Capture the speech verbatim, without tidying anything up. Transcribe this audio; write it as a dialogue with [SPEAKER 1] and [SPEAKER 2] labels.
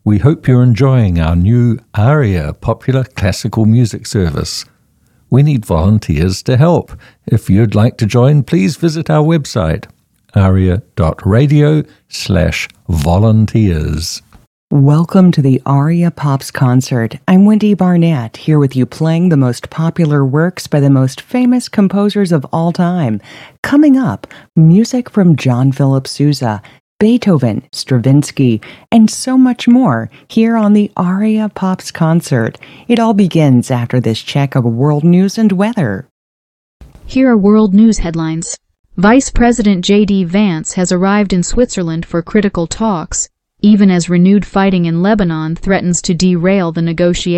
[SPEAKER 1] We hope you're enjoying our new ARIA Popular Classical Music Service. We need volunteers to help. If you'd like to join, please visit our website, aria.radio slash volunteers.
[SPEAKER 2] Welcome to the Aria Pops Concert. I'm Wendy Barnett, here with you playing the most popular works by the most famous composers of all time. Coming up, music from John Philip Sousa, Beethoven, Stravinsky, and so much more here on the Aria Pops Concert. It all begins after this check of world news and weather.
[SPEAKER 3] Here are world news headlines. Vice President J D Vance has arrived in Switzerland for critical talks, even as renewed fighting in Lebanon threatens to derail the negotiations.